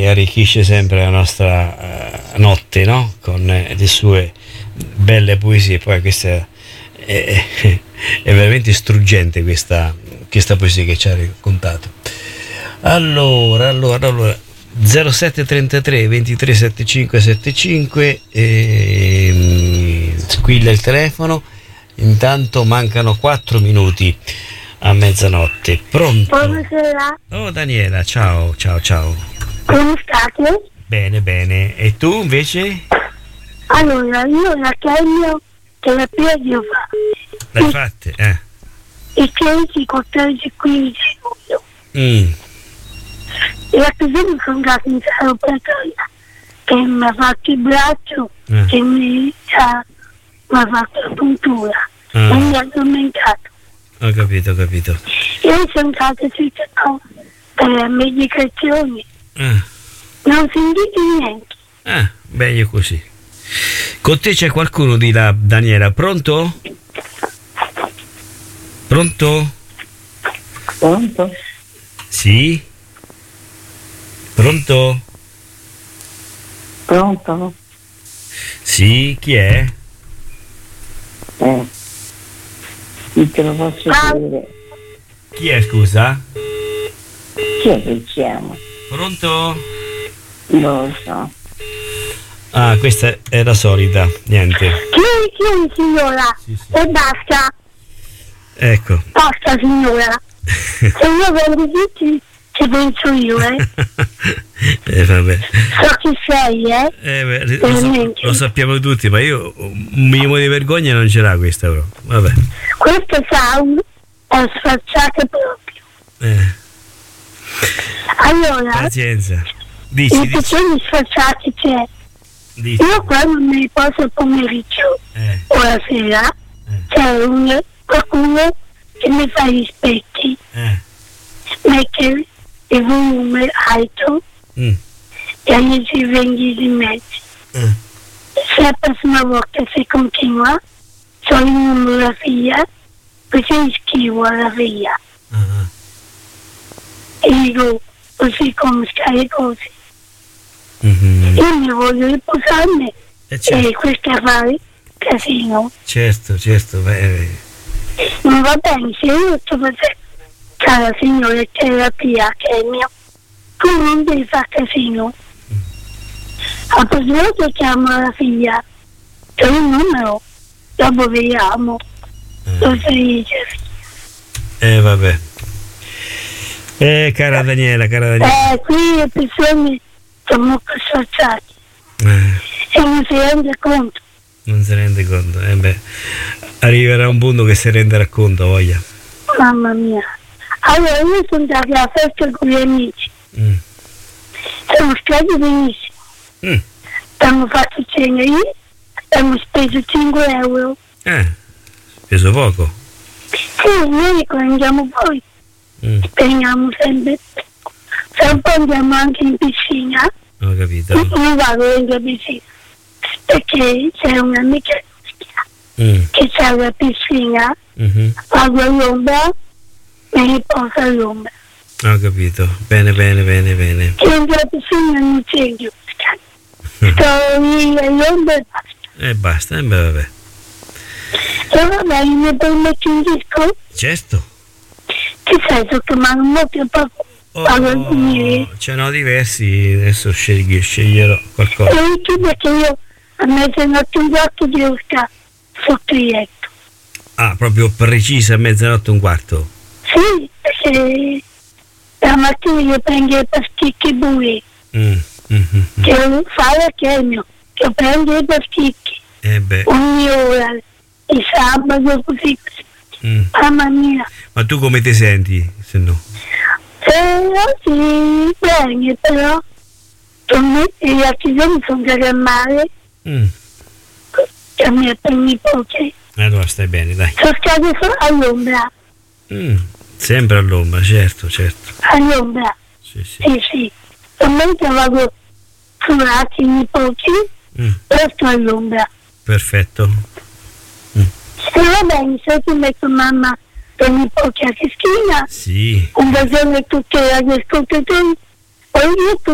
che arricchisce sempre la nostra notte, no? Con le sue belle poesie. Poi questa è veramente struggente questa poesia che ci ha raccontato. Allora 0733 23 75 75, squilla il telefono. Intanto mancano 4 minuti a mezzanotte. Pronto? Buonasera. Oh Daniela, ciao. Come state? Bene. E tu invece? Allora, io la chemioterapia devo fare. L'hai fatte? I 13, 14, 15 luglio. E la cosa mi sono andata in sala operatoria che mi ha fatto il braccio, che mi ha fatto la puntura e mi ha addormentato. Ho capito. Io sono stata tutte per le medicazioni. Non sentite niente. Meglio così. Con te c'è qualcuno di là, Daniela? Pronto? Pronto? Sì? Pronto? Sì, chi è? Non te lo posso dire. Chi è, scusa? Chi è che chiama? Pronto? Non lo so. Questa è la solita, niente. Chi signora? Sì. E basta. Ecco. Basta signora. Se io vengo tutti ci penso io, Vabbè. So chi sei, Lo sappiamo tutti, ma io un minimo di vergogna non ce l'ha questa, però. Vabbè. Questo sound è sfacciato proprio. Allora, Pazienza. i piccini sfacciati c'è. Dici. Io quando mi riposo il pomeriggio o la sera c'è qualcuno che mi fa gli specchi, mette il volume alto e gli ci vengi di mezzo. Se la prossima volta se continua sono in una figlia, così scrivo alla figlia e dico così come stai le cose. Io mi voglio riposarmi e questo è fare casino. Certo. Non va bene, se io sto facendo, cara signora, terapia che è mio, tu non devi fare casino. A proposito chiamo la figlia, c'è un numero, dopo vediamo. Lo si dice. Vabbè. Cara Daniela. Qui le persone sono sfacciate e non si rende conto. Arriverà un punto che si renderà conto, voglia. Mamma mia. Allora io sono andata alla festa con gli amici. Siamo stati benissimo. Abbiamo fatto cena lì, abbiamo speso 5 euro. Speso poco. Sì, noi quando andiamo fuori speriamo sempre. Se un po' andiamo anche in piscina. Ho capito. Non vado in piscina perché c'è un'amica che c'ha la piscina, vado all'ombra e riposo all'ombra. Ho capito. Bene. Che la piscina non c'è più. Sto lì all'ombra e basta. Vabbè. E va bene, mi permetti un disco? Certo. Che senso che mi hanno molto poco. Ce n'ho diversi, adesso sceglierò qualcosa. E anche perché io a mezzanotte un quarto devo stare sotto il letto. Proprio precisa a mezzanotte un quarto? Sì, perché la mattina io prendo le pasticche buie. Che fa la chemio, che prendo le pasticche. Ogni ora, il sabato così. Mamma mia. Ma tu come ti senti, se no? Sì, bene, però gli altri giorni sono andati a mare per i nipoti. Allora stai bene, dai. Sono stati solo all'ombra. Sempre all'ombra, certo. All'ombra? Sì. Mentre vado curati i nipoti, però sto all'ombra. Perfetto. E va bene, se ti metto mamma per i nipoti a Cristina, sì. un bacione a tutti gli ascoltatori, e io